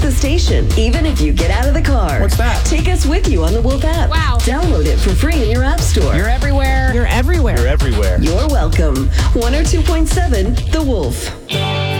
the station, even if you get out of the car. What's that? Take us with you on the Wolf app. Wow. Download it for free in your app store. You're everywhere. You're everywhere. You're everywhere. You're welcome. 102.7 The Wolf.